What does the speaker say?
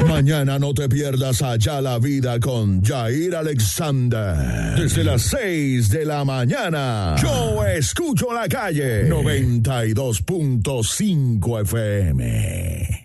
Mañana no te pierdas Allá la Vida con Jair Alexander. Desde las 6 de la mañana. Yo escucho la calle. 92.5 FM.